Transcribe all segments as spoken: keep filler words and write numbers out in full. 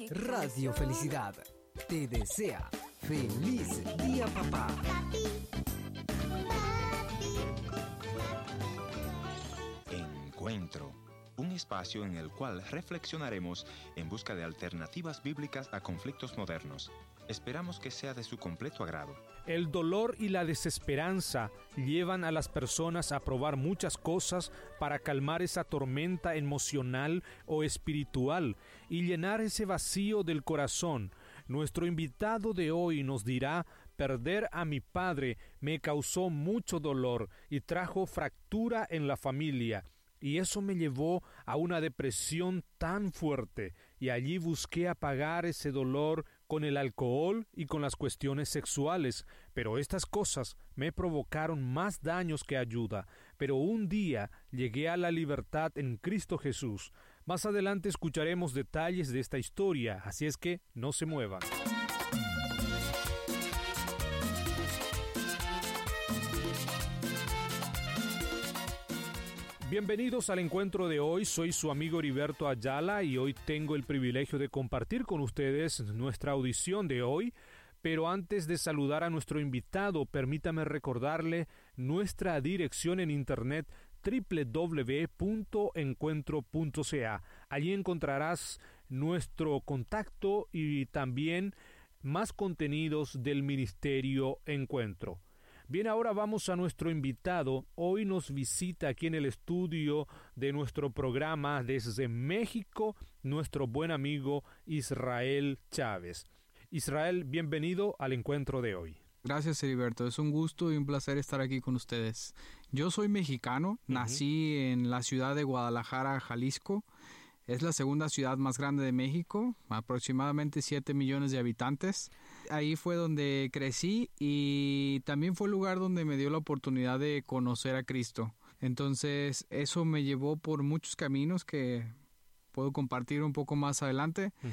Radio Felicidad te desea feliz día, papá. Encuentro, un espacio en el cual reflexionaremos en busca de alternativas bíblicas a conflictos modernos. Esperamos que sea de su completo agrado. El dolor y la desesperanza llevan a las personas a probar muchas cosas para calmar esa tormenta emocional o espiritual y llenar ese vacío del corazón. Nuestro invitado de hoy nos dirá: perder a mi padre me causó mucho dolor y trajo fractura en la familia. Y eso me llevó a una depresión tan fuerte, y allí busqué apagar ese dolor con el alcohol y con las cuestiones sexuales, pero estas cosas me provocaron más daños que ayuda. Pero un día llegué a la libertad en Cristo Jesús. Más adelante escucharemos detalles de esta historia, así es que no se muevan. Bienvenidos al encuentro de hoy. Soy su amigo Heriberto Ayala y hoy tengo el privilegio de compartir con ustedes nuestra audición de hoy. Pero antes de saludar a nuestro invitado, permítame recordarle nuestra dirección en internet doble u doble u doble u punto encuentro punto c a. Allí encontrarás nuestro contacto y también más contenidos del Ministerio Encuentro. Bien, ahora vamos a nuestro invitado. Hoy nos visita aquí en el estudio de nuestro programa desde México, nuestro buen amigo Israel Chávez. Israel, bienvenido al encuentro de hoy. Gracias, Heriberto. Es un gusto y un placer estar aquí con ustedes. Yo soy mexicano, uh-huh. Nací en la ciudad de Guadalajara, Jalisco. Es la segunda ciudad más grande de México, aproximadamente siete millones de habitantes. Ahí fue donde crecí y también fue el lugar donde me dio la oportunidad de conocer a Cristo. Entonces, eso me llevó por muchos caminos que puedo compartir un poco más adelante. Uh-huh.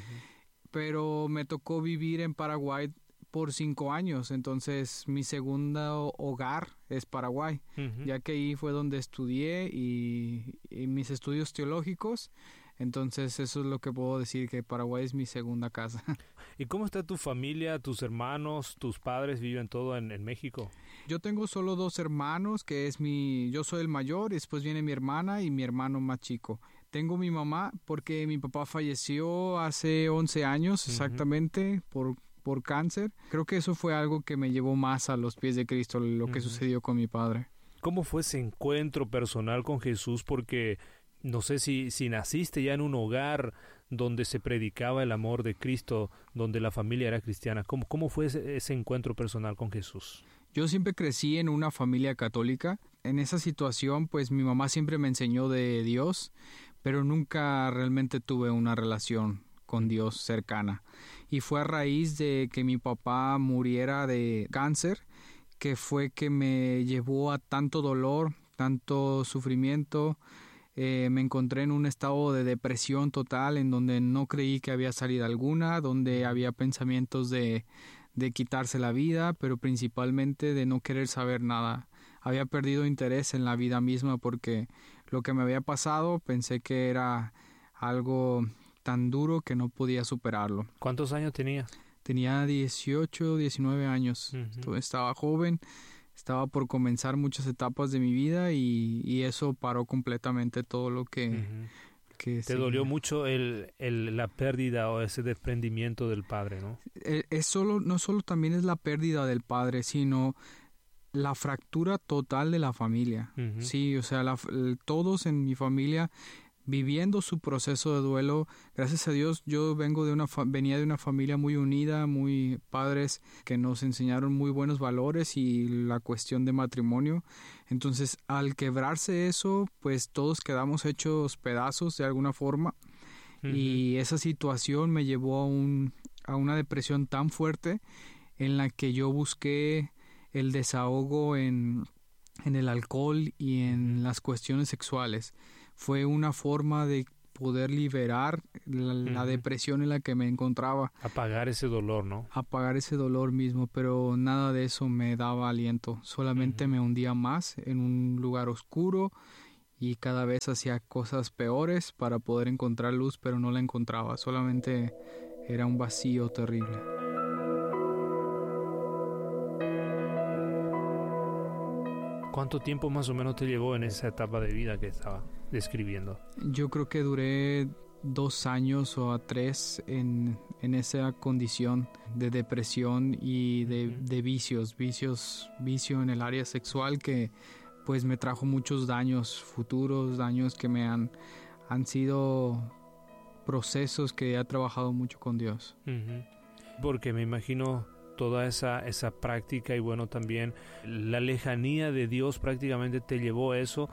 Pero me tocó vivir en Paraguay por cinco años, entonces mi segundo hogar es Paraguay, uh-huh. ya que ahí fue donde estudié y, y mis estudios teológicos, entonces eso es lo que puedo decir, que Paraguay es mi segunda casa. ¿Y cómo está tu familia, tus hermanos, tus padres viven todo en, en México? Yo tengo solo dos hermanos, que es mi, yo soy el mayor, y después viene mi hermana y mi hermano más chico. Tengo mi mamá porque mi papá falleció hace once años exactamente, uh-huh. por por cáncer. Creo que eso fue algo que me llevó más a los pies de Cristo, lo que uh-huh. sucedió con mi padre. ¿Cómo fue ese encuentro personal con Jesús? Porque no sé si, si naciste ya en un hogar donde se predicaba el amor de Cristo, donde la familia era cristiana. ¿Cómo, cómo fue ese, ese encuentro personal con Jesús? Yo siempre crecí en una familia católica. En esa situación, pues mi mamá siempre me enseñó de Dios, pero nunca realmente tuve una relación con Dios cercana. Y fue a raíz de que mi papá muriera de cáncer que fue que me llevó a tanto dolor, tanto sufrimiento. Eh, me encontré en un estado de depresión total en donde no creí que había salida alguna, donde había pensamientos de, de quitarse la vida, pero principalmente de no querer saber nada. Había perdido interés en la vida misma porque lo que me había pasado pensé que era algo tan duro que no podía superarlo. ¿Cuántos años tenías? Tenía dieciocho, diecinueve años. Uh-huh. Estaba joven, estaba por comenzar muchas etapas de mi vida y, y eso paró completamente todo lo que... Uh-huh. que Te sí. dolió mucho el, el, la pérdida o ese desprendimiento del padre, ¿no? Es, es solo, no solo también es la pérdida del padre, sino la fractura total de la familia. Uh-huh. Sí, o sea, la, todos en mi familia viviendo su proceso de duelo. Gracias a Dios yo vengo de una fa- venía de una familia muy unida, muy padres que nos enseñaron muy buenos valores y la cuestión de matrimonio. Entonces, al quebrarse eso, pues todos quedamos hechos pedazos de alguna forma. Uh-huh. Y esa situación me llevó a un a una depresión tan fuerte en la que yo busqué el desahogo en en el alcohol y en las cuestiones sexuales. Fue una forma de poder liberar la, uh-huh. la depresión en la que me encontraba. Apagar ese dolor, ¿no? Apagar ese dolor mismo, pero nada de eso me daba aliento. Solamente uh-huh. me hundía más en un lugar oscuro y cada vez hacía cosas peores para poder encontrar luz, pero no la encontraba. Solamente era un vacío terrible. ¿Cuánto tiempo más o menos te llevó en esa etapa de vida que estaba describiendo? Yo creo que duré dos años o a tres en, en esa condición de depresión y de, uh-huh. de vicios, vicios, vicio en el área sexual que pues me trajo muchos daños futuros, daños que me han, han sido procesos que he trabajado mucho con Dios. Uh-huh. Porque me imagino toda esa, esa práctica y bueno, también la lejanía de Dios prácticamente te llevó a eso,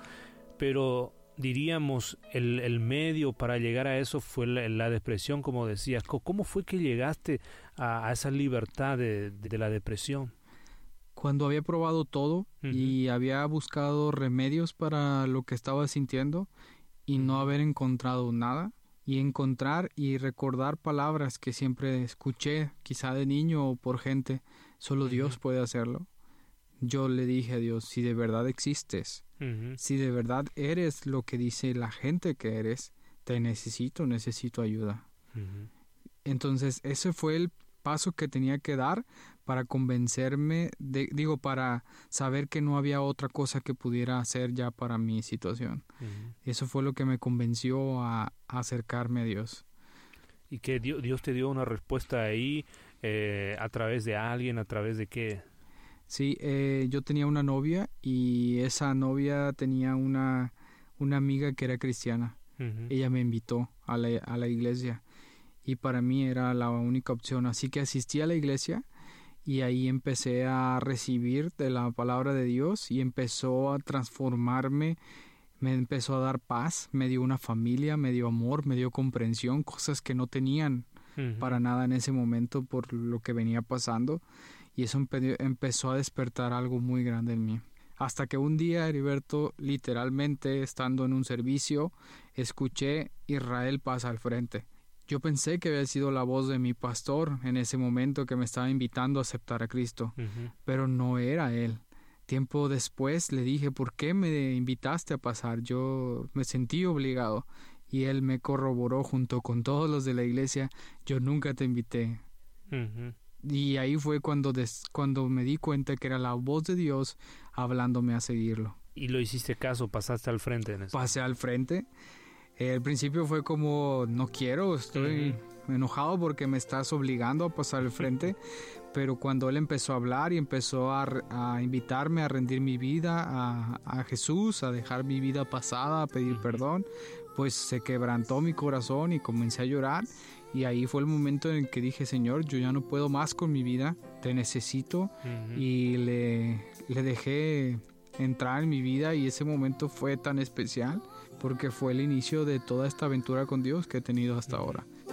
pero diríamos el, el medio para llegar a eso fue la, la depresión, como decías. ¿Cómo fue que llegaste a, a esa libertad de, de la depresión? Cuando había probado todo uh-huh. y había buscado remedios para lo que estaba sintiendo y uh-huh. no haber encontrado nada, y encontrar y recordar palabras que siempre escuché, quizá de niño o por gente, solo uh-huh. Dios puede hacerlo. Yo le dije a Dios, si de verdad existes, uh-huh. si de verdad eres lo que dice la gente que eres, te necesito, necesito ayuda. Uh-huh. Entonces ese fue el paso que tenía que dar para convencerme, de, digo, para saber que no había otra cosa que pudiera hacer ya para mi situación. Uh-huh. Eso fue lo que me convenció a, a acercarme a Dios. ¿Y que Dios, Dios te dio una respuesta ahí eh, a través de alguien, a través de qué? Sí, eh, yo tenía una novia y esa novia tenía una, una amiga que era cristiana. Uh-huh. Ella me invitó a la, a la iglesia y para mí era la única opción. Así que asistí a la iglesia y ahí empecé a recibir de la palabra de Dios y empezó a transformarme, me empezó a dar paz, me dio una familia, me dio amor, me dio comprensión, cosas que no tenían uh-huh. para nada en ese momento por lo que venía pasando. Y eso empe- empezó a despertar algo muy grande en mí. Hasta que un día, Heriberto, literalmente estando en un servicio, escuché Israel pasa al frente. Yo pensé que había sido la voz de mi pastor en ese momento que me estaba invitando a aceptar a Cristo, uh-huh. pero no era él. Tiempo después le dije, ¿por qué me invitaste a pasar? Yo me sentí obligado y él me corroboró junto con todos los de la iglesia, yo nunca te invité. Uh-huh. Y ahí fue cuando, des- cuando me di cuenta que era la voz de Dios hablándome a seguirlo. ¿Y lo hiciste caso? ¿Pasaste al frente en eso? Pasé al frente. Eh, al principio fue como, no quiero, estoy uh-huh. enojado porque me estás obligando a pasar al frente. Pero cuando él empezó a hablar y empezó a, a invitarme a rendir mi vida a, a Jesús, a dejar mi vida pasada, a pedir uh-huh. perdón, pues se quebrantó mi corazón y comencé a llorar. Y ahí fue el momento en el que dije, Señor, yo ya no puedo más con mi vida, te necesito. Uh-huh. Y le, le dejé entrar en mi vida y ese momento fue tan especial porque fue el inicio de toda esta aventura con Dios que he tenido hasta uh-huh. ahora.